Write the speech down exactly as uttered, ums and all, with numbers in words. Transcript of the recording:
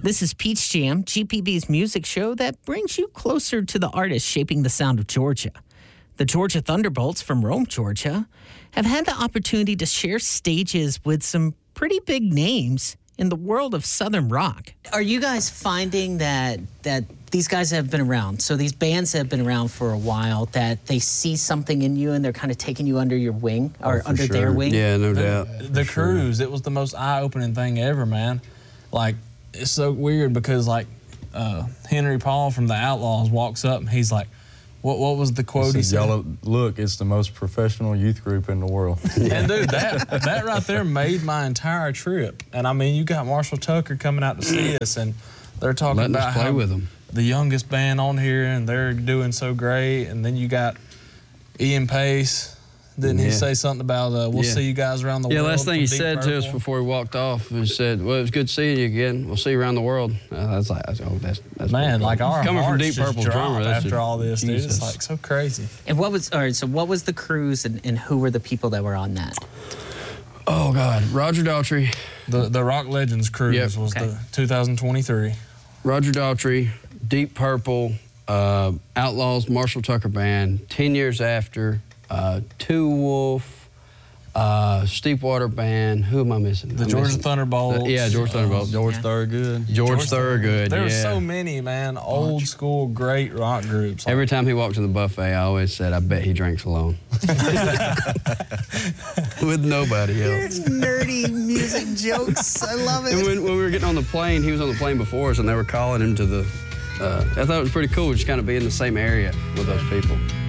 This is Peach Jam, G P B's music show that brings you closer to the artists shaping the sound of Georgia. The Georgia Thunderbolts from Rome, Georgia, have had the opportunity to share stages with some pretty big names in the world of Southern rock. Are you guys finding that that these guys have been around, so these bands have been around for a while, that they see something in you and they're kind of taking you under your wing, or oh, under sure. their wing? Yeah, no the, doubt. The cruise, sure. It was the most eye-opening thing ever, man. Like, it's so weird because, like, uh, Henry Paul from the Outlaws walks up and he's like, What what was the quote he said? Y'all look, it's the most professional youth group in the world. And dude, that that right there made my entire trip. And I mean, you got Marshall Tucker coming out to see us, and they're talking Letting about us play how with them. The youngest band on here, and they're doing so great. And then you got Ian Pace. Didn't yeah. he say something about uh, we'll yeah. see you guys around the yeah, world? Yeah, last thing he Deep said Purple? to us before he walked off, he said, "Well, it was good seeing you again. We'll see you around the world." Uh, I was like, "Oh, that's that's man, cool. like our coming from hearts Deep just Purple drop drummer that's after just, all this, Jesus. dude. It's like so crazy." And what was all right? So what was the cruise, and, and who were the people that were on that? Oh God, Roger Daltrey. The the Rock Legends cruise Yep. was Okay. the two thousand twenty-three. Roger Daltrey, Deep Purple, uh, Outlaws, Marshall Tucker Band. Ten years after, uh, Two Wolf. Uh, Steepwater Band. Who am I missing? The I'm Georgia missing. Thunderbolts. The, yeah, George Thunderbolts. George Yeah. Thorogood. George, George Thorogood. There yeah. were so many, man. Old school, great rock groups. Every time he walked to the buffet, I always said, "I bet he drinks alone," with nobody else. Nerdy music jokes. I love And when, when we were getting on the plane, he was on the plane before us, and they were calling him to the. Uh, I thought it was pretty cool, just kind of be in the same area with those people.